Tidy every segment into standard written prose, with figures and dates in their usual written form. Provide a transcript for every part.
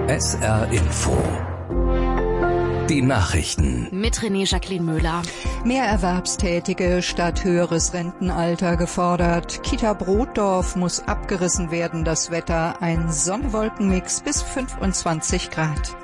SR Info. Die Nachrichten. Mit Jacqueline Müller. Mehr Erwerbstätige statt höheres Rentenalter gefordert. Kita Brotdorf muss abgerissen werden. Das Wetter ein Sonne-Wolken-Mix bis 25 Grad.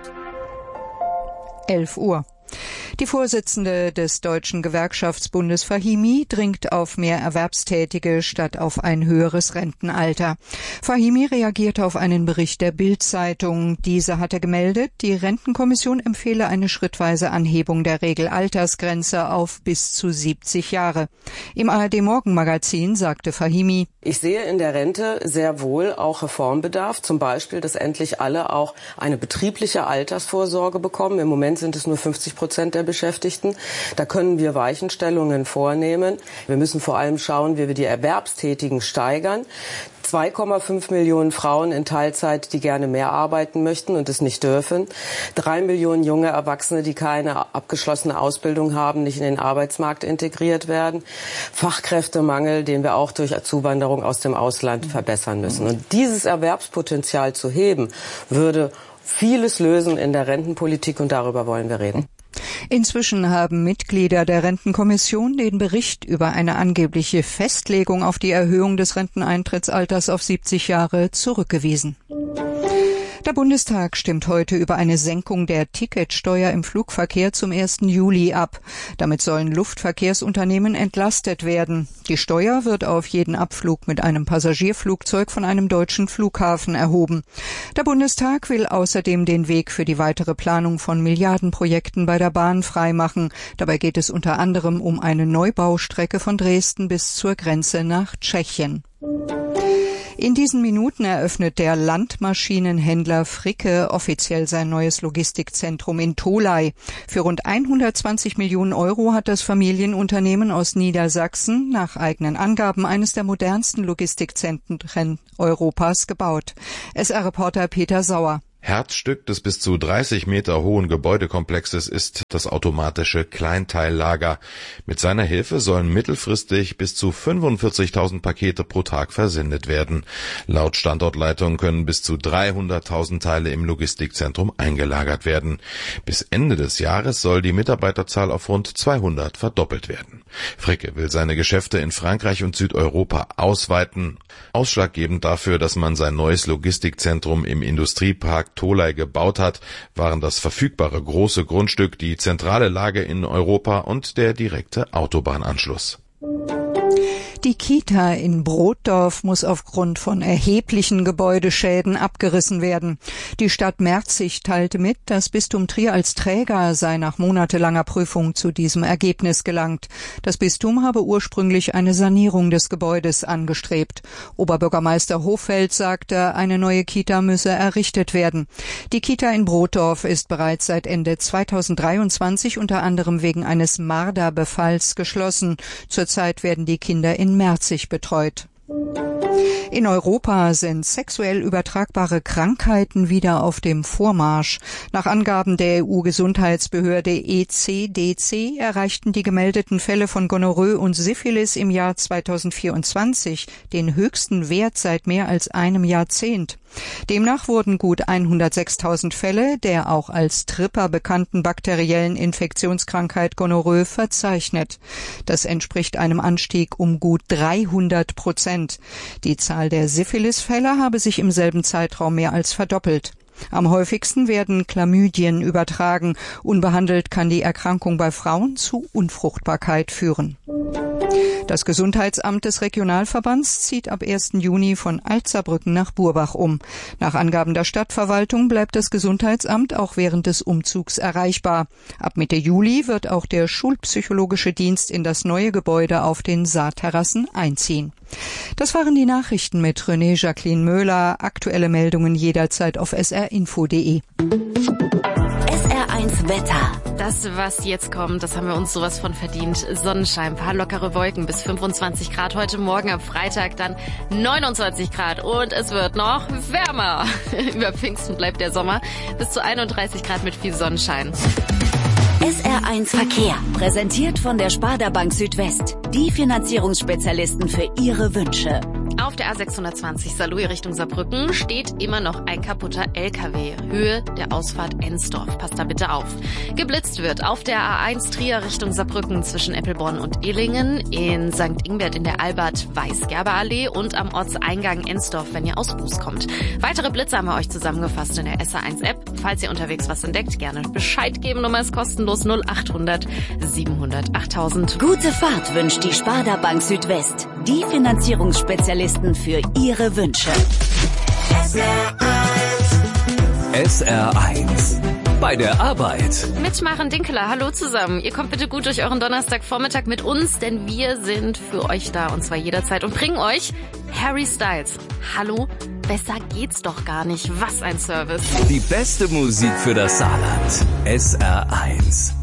11 Uhr. Die Vorsitzende des Deutschen Gewerkschaftsbundes Fahimi dringt auf mehr Erwerbstätige statt auf ein höheres Rentenalter. Fahimi reagierte auf einen Bericht der Bild-Zeitung. Diese hatte gemeldet, die Rentenkommission empfehle eine schrittweise Anhebung der Regelaltersgrenze auf bis zu 70 Jahre. Im ARD-Morgenmagazin sagte Fahimi: Ich sehe in der Rente sehr wohl auch Reformbedarf, zum Beispiel, dass endlich alle auch eine betriebliche Altersvorsorge bekommen. Im Moment sind es nur 50% der Beschäftigten. Da können wir Weichenstellungen vornehmen. Wir müssen vor allem schauen, wie wir die Erwerbstätigen steigern. 2,5 Millionen Frauen in Teilzeit, die gerne mehr arbeiten möchten und es nicht dürfen. 3 Millionen junge Erwachsene, die keine abgeschlossene Ausbildung haben, nicht in den Arbeitsmarkt integriert werden. Fachkräftemangel, den wir auch durch Zuwanderung aus dem Ausland verbessern müssen. Und dieses Erwerbspotenzial zu heben, würde vieles lösen in der Rentenpolitik, und darüber wollen wir reden. Inzwischen haben Mitglieder der Rentenkommission den Bericht über eine angebliche Festlegung auf die Erhöhung des Renteneintrittsalters auf 70 Jahre zurückgewiesen. Der Bundestag stimmt heute über eine Senkung der Ticketsteuer im Flugverkehr zum 1. Juli ab. Damit sollen Luftverkehrsunternehmen entlastet werden. Die Steuer wird auf jeden Abflug mit einem Passagierflugzeug von einem deutschen Flughafen erhoben. Der Bundestag will außerdem den Weg für die weitere Planung von Milliardenprojekten bei der Bahn freimachen. Dabei geht es unter anderem um eine Neubaustrecke von Dresden bis zur Grenze nach Tschechien. In diesen Minuten eröffnet der Landmaschinenhändler Fricke offiziell sein neues Logistikzentrum in Tholey. Für rund 120 Millionen Euro hat das Familienunternehmen aus Niedersachsen nach eigenen Angaben eines der modernsten Logistikzentren Europas gebaut. SR-Reporter Peter Sauer. Herzstück des bis zu 30 Meter hohen Gebäudekomplexes ist das automatische Kleinteillager. Mit seiner Hilfe sollen mittelfristig bis zu 45.000 Pakete pro Tag versendet werden. Laut Standortleitung können bis zu 300.000 Teile im Logistikzentrum eingelagert werden. Bis Ende des Jahres soll die Mitarbeiterzahl auf rund 200 verdoppelt werden. Fricke will seine Geschäfte in Frankreich und Südeuropa ausweiten. Ausschlaggebend dafür, dass man sein neues Logistikzentrum im Industriepark Tholey gebaut hat, waren das verfügbare große Grundstück, die zentrale Lage in Europa und der direkte Autobahnanschluss. Die Kita in Brotdorf muss aufgrund von erheblichen Gebäudeschäden abgerissen werden. Die Stadt Merzig teilte mit, das Bistum Trier als Träger sei nach monatelanger Prüfung zu diesem Ergebnis gelangt. Das Bistum habe ursprünglich eine Sanierung des Gebäudes angestrebt. Oberbürgermeister Hofeld sagte, eine neue Kita müsse errichtet werden. Die Kita in Brotdorf ist bereits seit Ende 2023 unter anderem wegen eines Marderbefalls geschlossen. Zurzeit werden die Kinder in Merzig betreut. In Europa sind sexuell übertragbare Krankheiten wieder auf dem Vormarsch. Nach Angaben der EU-Gesundheitsbehörde ECDC erreichten die gemeldeten Fälle von Gonorrhoe und Syphilis im Jahr 2024 den höchsten Wert seit mehr als einem Jahrzehnt. Demnach wurden gut 106.000 Fälle der auch als Tripper bekannten bakteriellen Infektionskrankheit Gonorrhoe verzeichnet. Das entspricht einem Anstieg um gut 300%. Die Zahl der Syphilis-Fälle habe sich im selben Zeitraum mehr als verdoppelt. Am häufigsten werden Chlamydien übertragen. Unbehandelt kann die Erkrankung bei Frauen zu Unfruchtbarkeit führen. Das Gesundheitsamt des Regionalverbands zieht ab 1. Juni von Alt-Saarbrücken nach Burbach um. Nach Angaben der Stadtverwaltung bleibt das Gesundheitsamt auch während des Umzugs erreichbar. Ab Mitte Juli wird auch der schulpsychologische Dienst in das neue Gebäude auf den Saarterrassen einziehen. Das waren die Nachrichten mit Jacqueline Müller. Aktuelle Meldungen jederzeit auf srinfo.de. SR1 Wetter. Das, was jetzt kommt, das haben wir uns sowas von verdient. Sonnenschein, paar lockere Wolken bis 25 Grad. Heute Morgen am Freitag dann 29 Grad und es wird noch wärmer. Über Pfingsten bleibt der Sommer bis zu 31 Grad mit viel Sonnenschein. SR1 Verkehr, präsentiert von der Sparda Bank Südwest. Die Finanzierungsspezialisten für Ihre Wünsche. Auf der A620 Saarlouis Richtung Saarbrücken steht immer noch ein kaputter LKW. Höhe der Ausfahrt Ensdorf. Passt da bitte auf. Geblitzt wird auf der A1 Trier Richtung Saarbrücken zwischen Eppelborn und Ehlingen, in St. Ingbert in der Albert-Weißgerber-Allee und am Ortseingang Ensdorf, wenn ihr aus Buß kommt. Weitere Blitze haben wir euch zusammengefasst in der SR1-App. Falls ihr unterwegs was entdeckt, gerne Bescheid geben. Nummer ist kostenlos 0800 700 8000. Gute Fahrt wünscht die Sparda Bank Südwest. Die Finanzierungsspezialisten für Ihre Wünsche. SR1 bei der Arbeit. Mit Maren Dinkeler, hallo zusammen. Ihr kommt bitte gut durch euren Donnerstagvormittag mit uns, denn wir sind für euch da und zwar jederzeit und bringen euch Harry Styles. Hallo, besser geht's doch gar nicht. Was ein Service. Die beste Musik für das Saarland. SR1.